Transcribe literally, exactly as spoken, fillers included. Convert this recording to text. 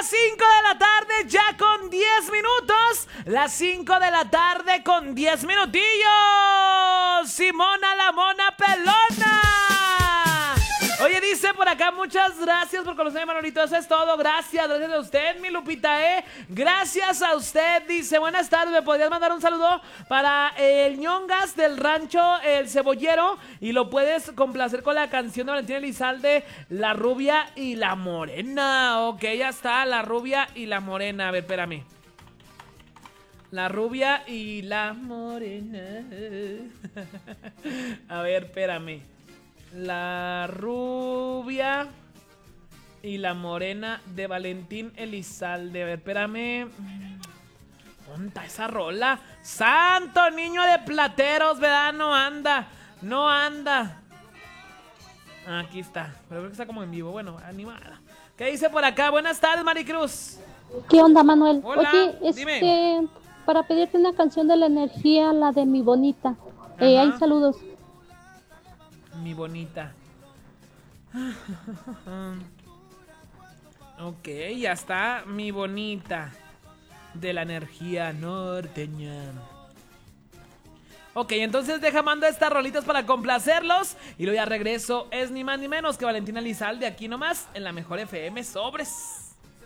cinco de la tarde ya con diez minutos. Las cinco de la tarde con diez minutillos. Simona la mona pelona. Oye, dice por acá, muchas gracias por conocerme, Manolito. Eso es todo. Gracias, gracias a usted, mi Lupita, ¿eh? Gracias a usted. Dice, buenas tardes, ¿me podrías mandar un saludo para el ñongas del rancho El Cebollero? Y lo puedes complacer con la canción de Valentín Elizalde, La Rubia y la Morena. Ok, ya está, La Rubia y la Morena. A ver, espérame. La Rubia y la Morena. A ver, espérame. La Rubia y la Morena de Valentín Elizalde. A ver, espérame. ¿Dónde está esa rola? ¡Santo niño de Plateros! ¿Verdad? No anda. No anda. Aquí está. Pero creo que está como en vivo. Bueno, animada. ¿Qué dice por acá? Buenas tardes, Maricruz. ¿Qué onda, Manuel? Hola, Oye, dime. este, para pedirte una canción de la energía, la de Mi Bonita. Eh, hay saludos. Mi bonita. Ok, ya está. Mi bonita. De la energía norteña. Ok, entonces deja mando estas rolitas para complacerlos. Y luego ya regreso. Es ni más ni menos que Valentín Elizalde aquí nomás en la mejor F M. Sobres.